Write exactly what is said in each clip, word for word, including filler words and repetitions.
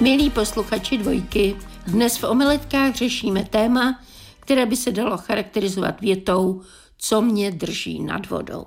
Milí posluchači Dvojky, dnes v Omeletkách řešíme téma, které by se dalo charakterizovat větou, co mě drží nad vodou.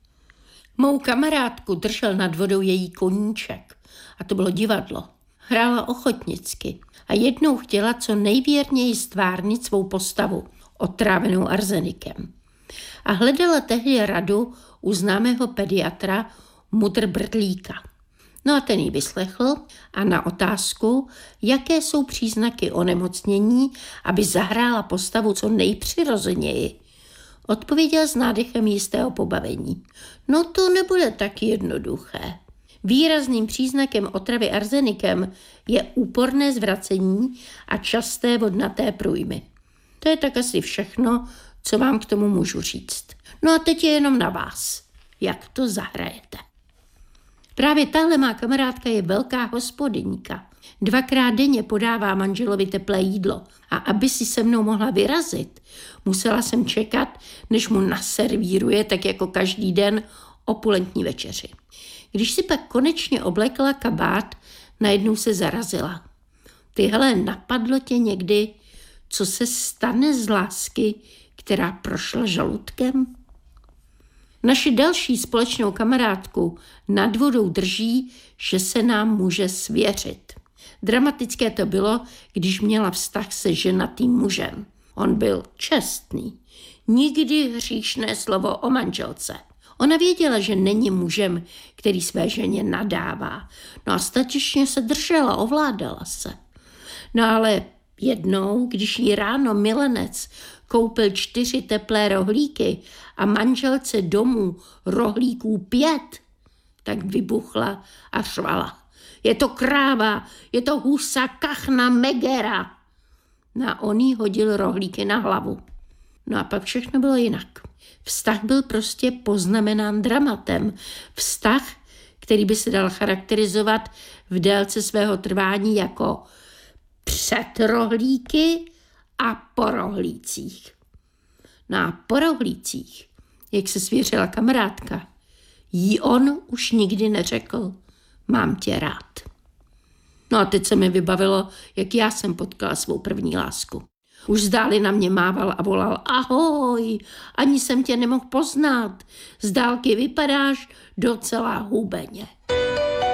Mou kamarádku držel nad vodou její koníček a to bylo divadlo. Hrála ochotnicky a jednou chtěla co nejvěrněji stvárnit svou postavu, otrávenou arzenikem. A hledala tehdy radu u známého pediatra Mudr Brdlíka. No a ten ji vyslechl a na otázku, jaké jsou příznaky onemocnění, aby zahrála postavu co nejpřirozeněji, odpověděl s nádechem jistého pobavení. No to nebude tak jednoduché. Výrazným příznakem otravy arzenikem je úporné zvracení a časté vodnaté průjmy. To je tak asi všechno, co vám k tomu můžu říct. No a teď je jenom na vás, jak to zahrajete. Právě tahle má kamarádka je velká hospodyňka. Dvakrát denně podává manželovi teplé jídlo a aby si se mnou mohla vyrazit, musela jsem čekat, než mu naservíruje tak jako každý den opulentní večeři. Když si pak konečně oblekla kabát, najednou se zarazila. Ty hele, napadlo tě někdy, co se stane z lásky, která prošla žaludkem? Naši další společnou kamarádku nad vodou drží, že se nám může svěřit. Dramatické to bylo, když měla vztah se ženatým mužem. On byl čestný, nikdy hříšné slovo o manželce. Ona věděla, že není mužem, který své ženě nadává. No a statičně se držela, ovládala se. No ale jednou, když jí ráno milenec koupil čtyři teplé rohlíky a manželce domů rohlíků pět, tak vybuchla a řvala. Je to kráva, je to husa, kachna, megera. No a on jí hodil rohlíky na hlavu. No a pak všechno bylo jinak. Vztah byl prostě poznamenán dramatem. Vztah, který by se dal charakterizovat v délce svého trvání jako před rohlíky a po rohlících. No a po rohlících, jak se svěřila kamarádka, jí on už nikdy neřekl, mám tě rád. No a teď se mi vybavilo, jak já jsem potkala svou první lásku. Už zdáli na mě mával a volal, ahoj, ani jsem tě nemohl poznat, z dálky vypadáš docela hubeně.